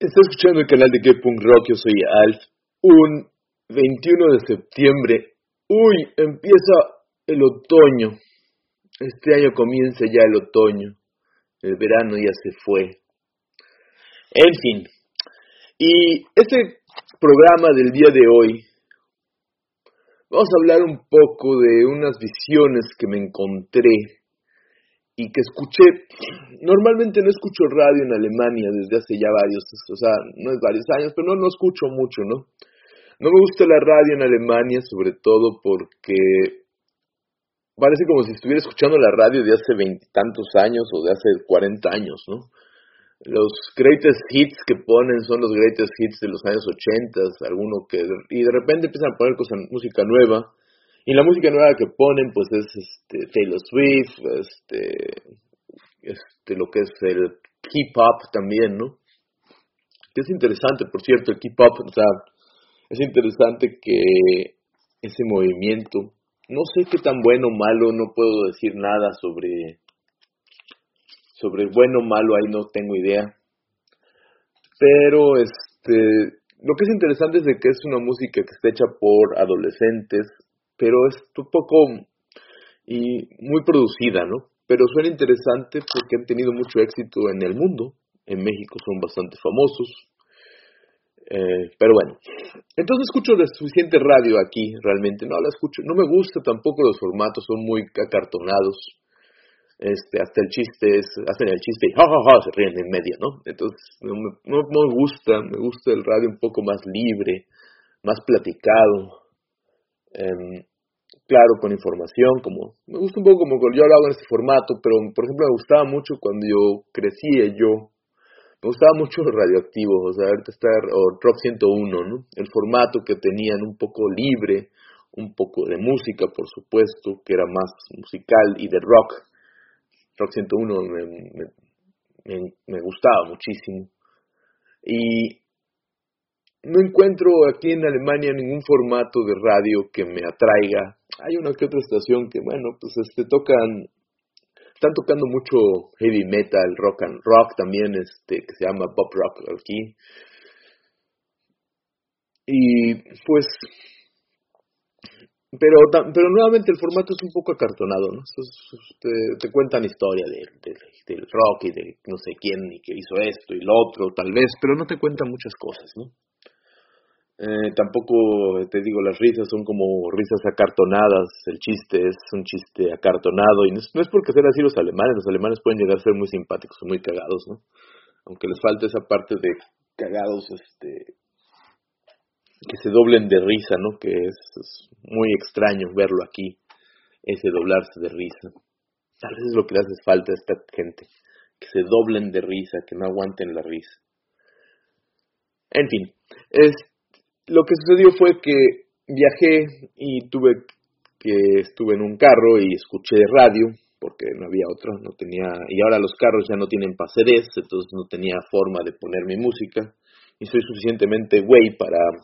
Está escuchando el canal de K-Punk Rock, yo soy Alf. Un 21 de septiembre. Uy, empieza el otoño. Este año comienza ya el otoño. El verano ya se fue. En fin. Y este programa del día de hoy, vamos a hablar un poco de unas visiones que me encontré y que escuché. Normalmente no escucho radio en Alemania desde hace ya varios, o sea, no es varios años, pero no escucho mucho, ¿no? No me gusta la radio en Alemania, sobre todo porque parece como si estuviera escuchando la radio de hace veintitantos años o de hace 40 años, ¿no? Los greatest hits que ponen son los greatest hits de los años 80, y de repente empiezan a poner música nueva. Y la música nueva que ponen, pues es Taylor Swift, lo que es el K-pop también, ¿no? Que es interesante, por cierto, el K-pop, o sea, es interesante que ese movimiento, no sé qué tan bueno o malo, no puedo decir nada sobre bueno o malo, ahí no tengo idea. Pero lo que es interesante es de que es una música que está hecha por adolescentes, pero es un poco y muy producida, ¿no? Pero suena interesante porque han tenido mucho éxito en el mundo. En México son bastante famosos. Pero bueno, entonces escucho la suficiente radio aquí, realmente. No la escucho, no me gusta tampoco los formatos, son muy acartonados. Hasta el chiste hacen el chiste y se ríen en medio, ¿no? Entonces no me gusta el radio un poco más libre, más platicado. Claro, con información, me gusta un poco como yo lo hago en este formato, pero por ejemplo me gustaba mucho cuando yo crecía, me gustaba mucho los radioactivos, o sea, ahorita está Rock 101, ¿no? El formato que tenían un poco libre, un poco de música, por supuesto, que era más musical y de rock. Rock 101 me gustaba muchísimo. Y no encuentro aquí en Alemania ningún formato de radio que me atraiga. Hay una que otra estación que, bueno, pues están tocando mucho heavy metal, rock and rock también, que se llama pop rock aquí. Y pues, pero nuevamente el formato es un poco acartonado, ¿no? Te cuentan historia del rock y de no sé quién y que hizo esto y lo otro, tal vez, pero no te cuentan muchas cosas, ¿no? Tampoco, te digo, las risas son como risas acartonadas, el chiste es un chiste acartonado, y no es porque sean así los alemanes pueden llegar a ser muy simpáticos o muy cagados, ¿no? Aunque les falta esa parte de cagados, que se doblen de risa, ¿no? Que es muy extraño verlo aquí, ese doblarse de risa. Tal vez es lo que le hace falta a esta gente, que se doblen de risa, que no aguanten la risa. En fin, lo que sucedió fue que viajé y estuve en un carro y escuché radio, porque no había otro, y ahora los carros ya no tienen paseres, entonces no tenía forma de poner mi música, y soy suficientemente güey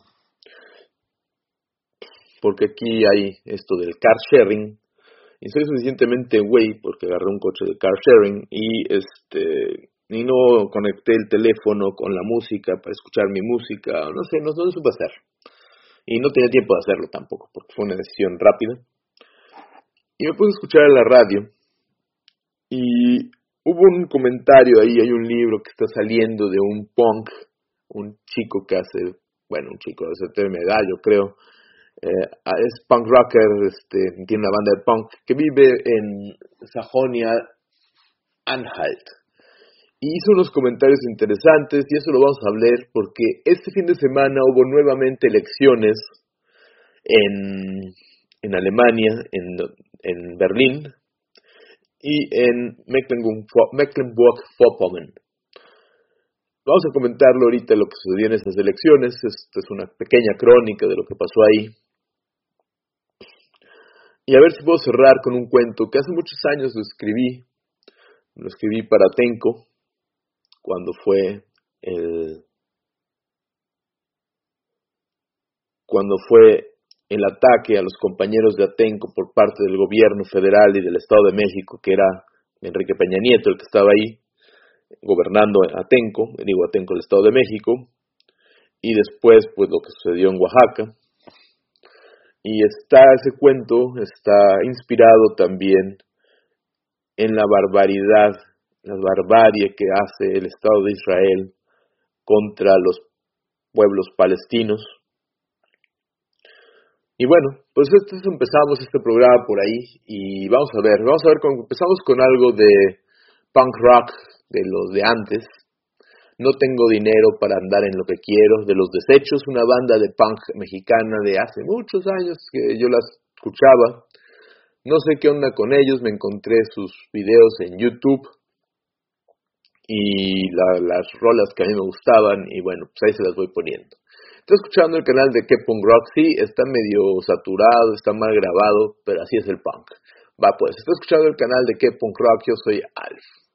porque aquí hay esto del car sharing, y soy suficientemente güey porque agarré un coche de car sharing y no conecté el teléfono con la música para escuchar mi música, no sé, no supe hacer. Y no tenía tiempo de hacerlo tampoco, porque fue una decisión rápida. Y me puse a escuchar en la radio. Y hubo un comentario ahí, hay un libro que está saliendo de un punk, un chico que hace, un chico de esa edad, yo creo. Es punk rocker, tiene una banda de punk, que vive en Sajonia-Anhalt. Y hizo unos comentarios interesantes, y eso lo vamos a hablar porque este fin de semana hubo nuevamente elecciones en Alemania, en Berlín y en Mecklenburg-Vorpommern. Vamos a comentarlo ahorita lo que sucedió en estas elecciones. Esta es una pequeña crónica de lo que pasó ahí. Y a ver si puedo cerrar con un cuento que hace muchos años lo escribí para Tenco, cuando fue el ataque a los compañeros de Atenco por parte del gobierno federal y del Estado de México, que era Enrique Peña Nieto el que estaba ahí. gobernando Atenco, el Estado de México, y después pues lo que sucedió en Oaxaca. Y ese cuento está inspirado también en la barbarie que hace el Estado de Israel contra los pueblos palestinos. Y bueno, pues empezamos este programa por ahí y vamos a ver empezamos con algo de punk rock de los de antes. No tengo dinero para andar en lo que quiero, de Los Desechos, una banda de punk mexicana de hace muchos años que yo las escuchaba. No sé qué onda con ellos, me encontré sus videos en YouTube y las rolas que a mí me gustaban y bueno, pues ahí se las voy poniendo. Estoy escuchando el canal de K-Punk Rock, sí, está medio saturado, está mal grabado, pero así es el punk. Va pues, estoy escuchando el canal de K-Punk Rock, yo soy Alf.